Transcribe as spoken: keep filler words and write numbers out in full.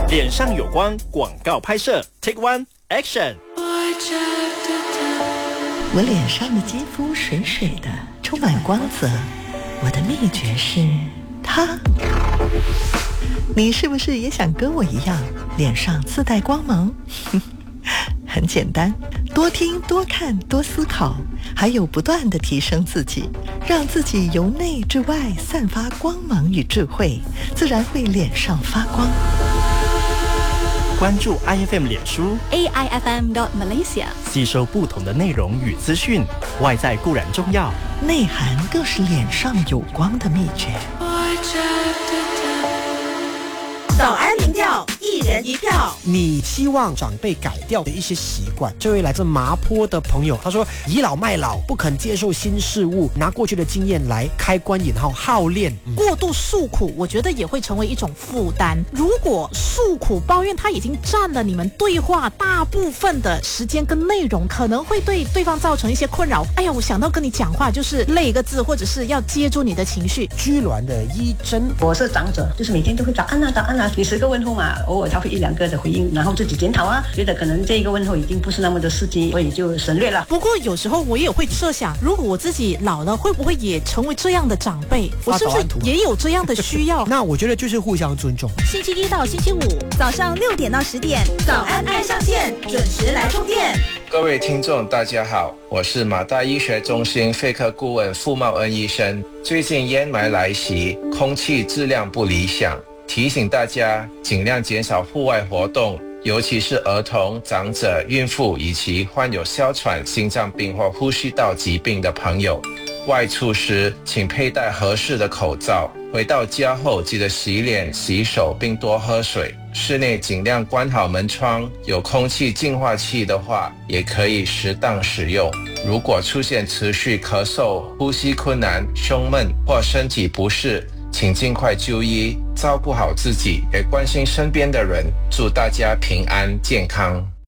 脸上有光广告拍摄 Take One Action。 我脸上的肌肤水水的，充满光泽，我的秘诀是它。你是不是也想跟我一样脸上自带光芒？很简单，多听多看多思考，还有不断地提升自己，让自己由内至外散发光芒与智慧，自然会脸上发光。 关注 I F M 脸书 A I F M dot Malaysia， 吸收不同的内容与资讯，外在固然重要， 内涵更是脸上有光的秘诀。 早安民调，一人一票。 你希望长辈改掉的一些习惯。这位来自麻坡的朋友，他说倚老卖老，不肯接受新事物，拿过去的经验来开关引号耗练、 嗯、过度诉苦，我觉得也会成为一种负担。如果诉苦抱怨它已经占了你们对话大部分的时间跟内容，可能会对对方造成一些困扰。哎呀，我想到跟你讲话就是累一个字，或者是要接住你的情绪。 居銮的一真， 我是长者，就是每天都会早安啊早安啊，几十个问候嘛，偶尔他会一两个的回应，然后自己检讨啊，觉得可能这一个问候已经不是那么的刺激，所以就省略了。 不过有时候我也会设想，如果我自己老了，会不会也成为这样的长辈？我是不是也有这样的需要？ 那我觉得就是互相尊重。 星期一到星期五早上六点到十点，早安爱上线，准时来充电。 各位听众大家好，我是马大医学中心肺科顾问傅茂恩医生。最近烟霾来袭，空气质量不理想，提醒大家尽量减少户外活动，尤其是儿童、长者、孕妇以及患有哮喘、心脏病或呼吸道疾病的朋友。外出时请佩戴合适的口罩，回到家后记得洗脸、洗手并多喝水。室内尽量关好门窗，有空气净化器的话也可以适当使用。如果出现持续咳嗽、呼吸困难、胸闷或身体不适，请尽快就医，照顾好自己，也关心身边的人。祝大家平安健康。